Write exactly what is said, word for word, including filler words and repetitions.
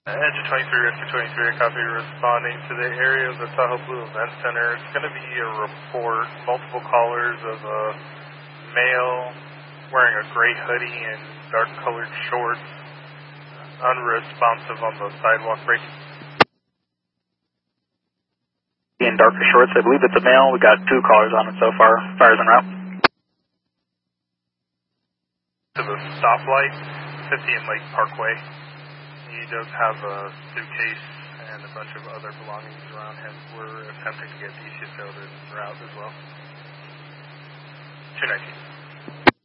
Engine twenty-three, Rescue twenty-three, copy, responding to the area of the Tahoe Blue Event Center. It's going to be a report, multiple callers of a male wearing a gray hoodie and dark colored shorts, unresponsive on the sidewalk break. In darker shorts, I believe it's a male. We got two callers on it so far. Fires en route. To the stoplight, fifty in Lake Parkway. He does have a suitcase and a bunch of other belongings around him. We're attempting to get D C filled en route as well. two nineteen.